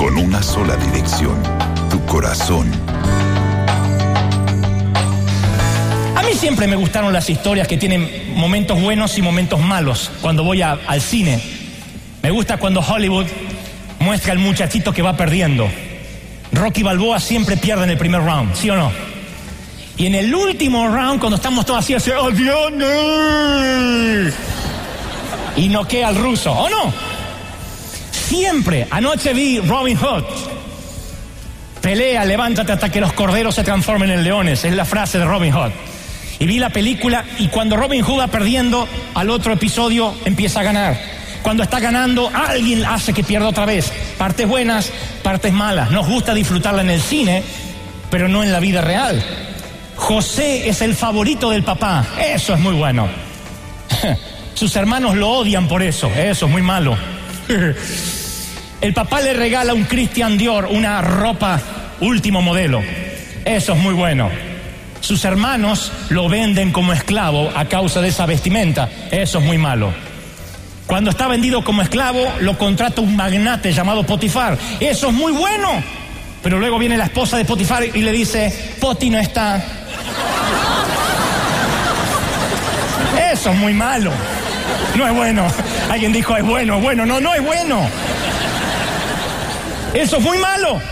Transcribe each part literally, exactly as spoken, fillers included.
con una sola dirección, tu corazón. A mí siempre me gustaron las historias que tienen momentos buenos y momentos malos cuando voy a, al cine. Me gusta cuando Hollywood muestra al muchachito que va perdiendo. Rocky Balboa siempre pierde en el primer round, ¿sí o no? Y en el último round, cuando estamos todos así, así, ¡oh, Dios, no! Y noquea al ruso, ¿o no? Siempre. Anoche vi Robin Hood. Pelea, levántate hasta que los corderos se transformen en leones. Es la frase de Robin Hood. Y vi la película, y cuando Robin Hood va perdiendo, al otro episodio empieza a ganar. Cuando está ganando, alguien hace que pierda otra vez. Partes buenas, partes malas. Nos gusta disfrutarla en el cine, pero no en la vida real. José es el favorito del papá. Eso es muy bueno. Sus hermanos lo odian por eso. Eso es muy malo. El papá le regala un Christian Dior, una ropa último modelo. Eso es muy bueno. Sus hermanos lo venden como esclavo a causa de esa vestimenta. Eso es muy malo. Cuando está vendido como esclavo, lo contrata un magnate llamado Potifar. Eso es muy bueno. Pero luego viene la esposa de Potifar y le dice, Poti no está. Eso es muy malo. No es bueno. Alguien dijo, es bueno, es bueno. No, no es bueno. Eso es muy malo.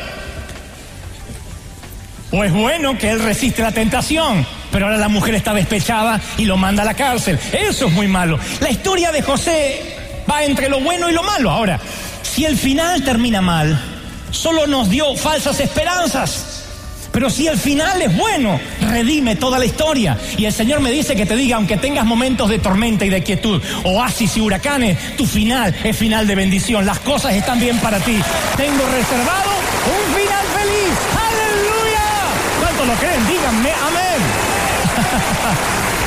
O es bueno que él resiste la tentación, pero ahora la mujer está despechada y lo manda a la cárcel. Eso es muy malo. La historia de José va entre lo bueno y lo malo. Ahora, si el final termina mal, solo nos dio falsas esperanzas. Pero si el final es bueno, redime toda la historia. Y el Señor me dice que te diga, aunque tengas momentos de tormenta y de quietud, oasis y huracanes, tu final es final de bendición. Las cosas están bien para ti. Tengo reservado un final feliz. ¡Aleluya! ¿Cuántos lo creen? Díganme amén.